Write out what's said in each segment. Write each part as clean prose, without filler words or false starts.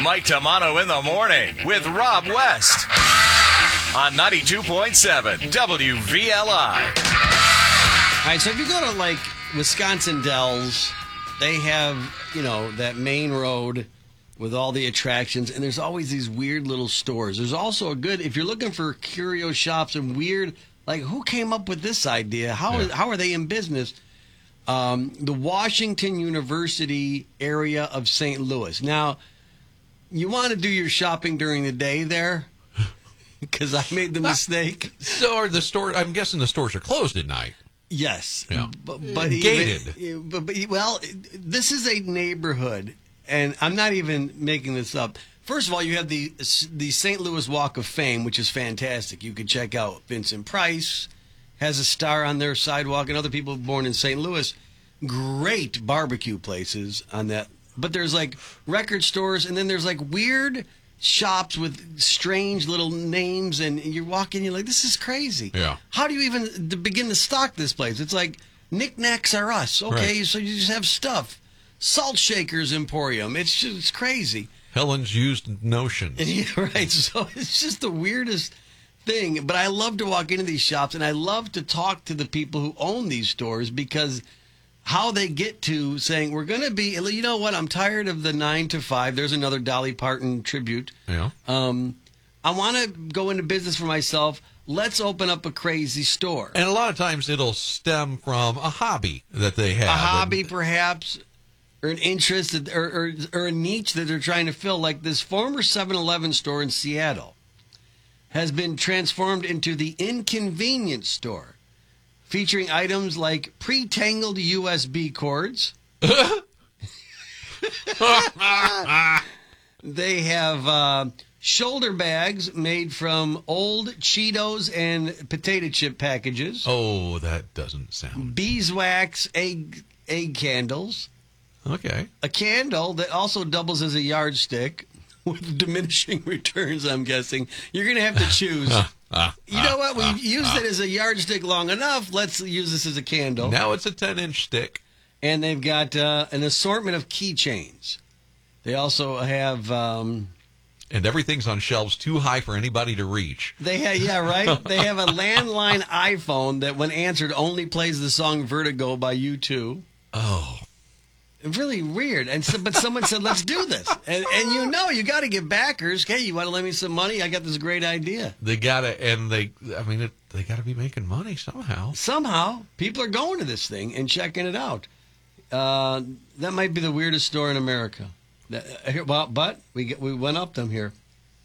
Mike Tamano in the morning with Rob West on 92.7 WVLI. All right, so if you go to, like, Wisconsin Dells, they have, that main road with all the attractions, and there's always these weird little stores. There's also if you're looking for curio shops and weird, like, who came up with this idea? How are they in business? The Washington University area of St. Louis. Now, you want to do your shopping during the day there? Because I made the mistake. So are the store? I'm guessing the stores are closed at night. Yes, yeah. but gated. But this is a neighborhood, and I'm not even making this up. First of all, you have the St. Louis Walk of Fame, which is fantastic. You could check out Vincent Price has a star on their sidewalk, and other people born in St. Louis. Great barbecue places on that. But there's like record stores, and then there's like weird shops with strange little names, and you're walking, you're like, this is crazy. Yeah. How do you even begin to stock this place? It's like knickknacks are us. Okay, right. So you just have stuff. Salt Shakers Emporium. It's crazy. Helen's Used Notions. Yeah, right. So it's just the weirdest thing. But I love to walk into these shops, and I love to talk to the people who own these stores, because how they get to saying, we're going to be, you know what, I'm tired of the 9 to 5. There's another Dolly Parton tribute. Yeah. I want to go into business for myself. Let's open up a crazy store. And a lot of times it'll stem from a hobby that they have. A hobby, perhaps, or an interest, or a niche that they're trying to fill. Like this former 7-Eleven store in Seattle has been transformed into the Inconvenience Store, featuring items like pre-tangled USB cords. They have shoulder bags made from old Cheetos and potato chip packages. Oh, that doesn't sound. Beeswax egg candles. Okay. A candle that also doubles as a yardstick with diminishing returns, I'm guessing. You're going to have to choose. You know what? We used it as a yardstick long enough. Let's use this as a candle. Now it's a 10-inch stick. And they've got an assortment of keychains. They also have... and everything's on shelves too high for anybody to reach. They have, yeah, right? They have a landline iPhone that, when answered, only plays the song Vertigo by U2. Oh. Really weird. But someone said, let's do this. And you got to get backers. Hey, you want to lend me some money? I got this great idea. They got to, and they got to be making money somehow. Somehow. People are going to this thing and checking it out. That might be the weirdest store in America. But we went up them here.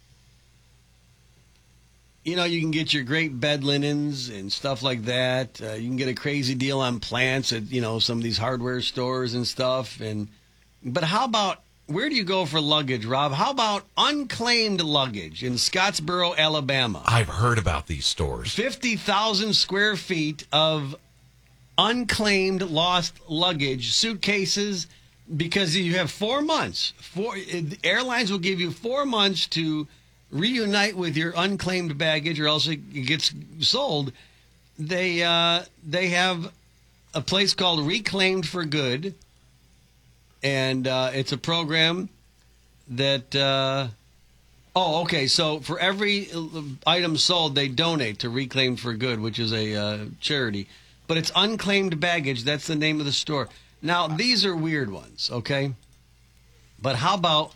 You can get your great bed linens and stuff like that. You can get a crazy deal on plants at, some of these hardware stores and stuff. But how about, where do you go for luggage, Rob? How about unclaimed luggage in Scottsboro, Alabama? I've heard about these stores. 50,000 square feet of unclaimed lost luggage, suitcases, because you have 4 months. Airlines will give you 4 months to reunite with your unclaimed baggage, or else it gets sold. They have a place called Reclaimed for Good, and it's a program that. So for every item sold, they donate to Reclaimed for Good, which is a charity. But it's unclaimed baggage. That's the name of the store. Now, these are weird ones, okay? But how about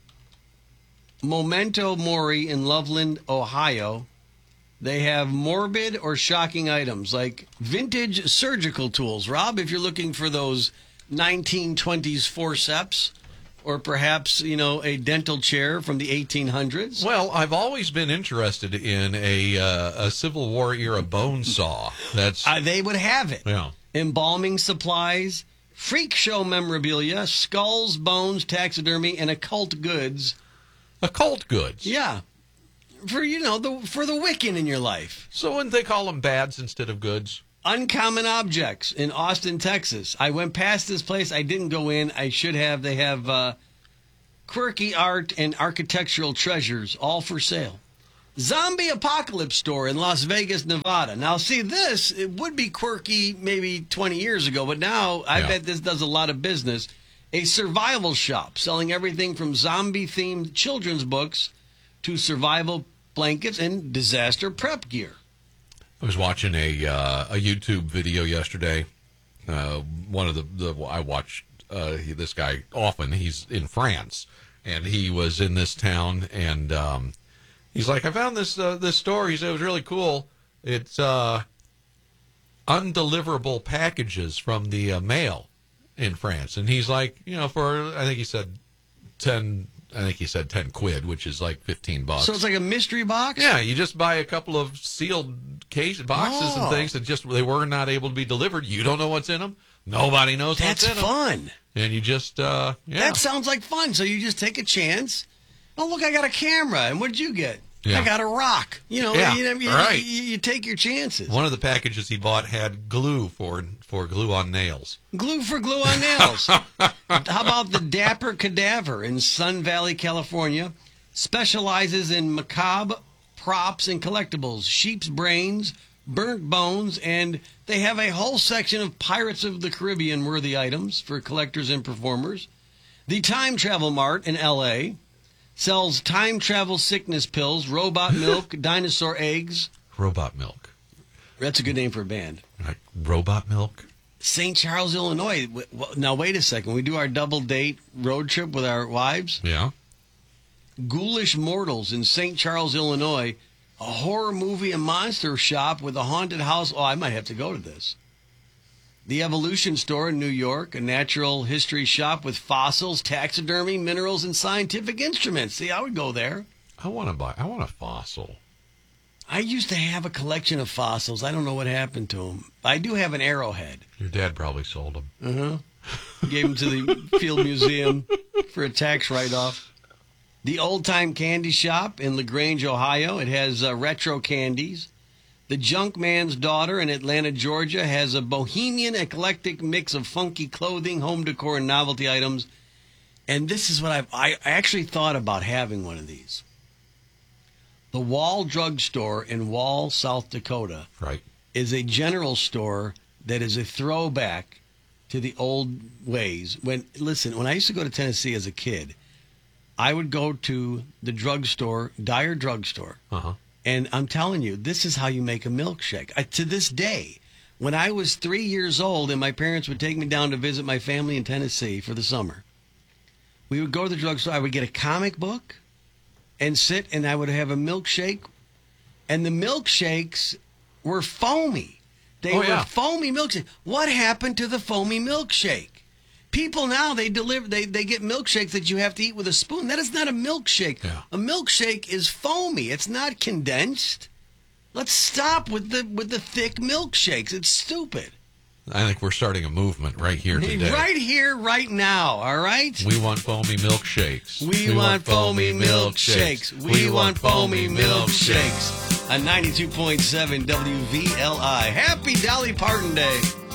Memento Mori in Loveland, Ohio? They have morbid or shocking items like vintage surgical tools. Rob, if you're looking for those 1920s forceps, or perhaps, a dental chair from the 1800s. Well, I've always been interested in a Civil War era bone saw. They would have it. Yeah. Embalming supplies, freak show memorabilia, skulls, bones, taxidermy, and occult goods. Occult goods? Yeah. For, for the Wiccan in your life. So wouldn't they call them bads instead of goods? Uncommon Objects in Austin, Texas. I went past this place. I didn't go in. I should have. They have quirky art and architectural treasures, all for sale. Zombie Apocalypse Store in Las Vegas, Nevada. Now, see, it would be quirky maybe 20 years ago, but now I bet this does a lot of business. a survival shop selling everything from zombie-themed children's books to survival blankets and disaster prep gear. I was watching a YouTube video yesterday. One of the I watch this guy often. He's in France, and he was in this town, and he's like, I found this store. He said it was really cool. It's undeliverable packages from the mail in France, and he's like, for I think he said 10 quid, which is like $15. So it's like a mystery box? Yeah, you just buy a couple of sealed boxes and things that they were not able to be delivered. You don't know what's in them. Nobody knows what's in them. That's fun. And you just, That sounds like fun. So you just take a chance. Oh, look, I got a camera. And what did you get? Yeah. I got a rock. Right. You take your chances. One of the packages he bought had glue for glue on nails. Glue for glue on nails. How about the Dapper Cadaver in Sun Valley, California? Specializes in macabre props and collectibles, sheep's brains, burnt bones, and they have a whole section of Pirates of the Caribbean worthy items for collectors and performers. The Time Travel Mart in L.A. sells time travel sickness pills, robot milk, dinosaur eggs. Robot milk. That's a good name for a band. Like robot milk? St. Charles, Illinois. Now, wait a second. We do our double date road trip with our wives. Yeah. Ghoulish Mortals in St. Charles, Illinois. A horror movie and monster shop with a haunted house. Oh, I might have to go to this. The Evolution Store in New York, a natural history shop with fossils, taxidermy, minerals, and scientific instruments. See, I would go there. I want a fossil. I used to have a collection of fossils. I don't know what happened to them. I do have an arrowhead. Your dad probably sold them. Gave them to the Field Museum for a tax write-off. The Old Time Candy Shop in LaGrange, Ohio. It has retro candies. The Junk Man's Daughter in Atlanta, Georgia, has a bohemian eclectic mix of funky clothing, home decor, and novelty items. And this is what I actually thought about having one of these. The Wall Drug Store in Wall, South Dakota, right, is a general store that is a throwback to the old ways. When I used to go to Tennessee as a kid, I would go to the drugstore, Dyer Drugstore. And I'm telling you, this is how you make a milkshake. To this day, when I was 3 years old and my parents would take me down to visit my family in Tennessee for the summer, we would go to the drugstore. I would get a comic book and sit, and I would have a milkshake. And the milkshakes were foamy. They were foamy milkshakes. What happened to the foamy milkshake? People now, they get milkshakes that you have to eat with a spoon. That is not a milkshake. Yeah. A milkshake is foamy. It's not condensed. Let's stop with the thick milkshakes. It's stupid. I think we're starting a movement right here today. Right here, right now, all right? We want foamy milkshakes. We want foamy milkshakes. We want foamy milkshakes. On 92.7 WVLI. Happy Dolly Parton Day.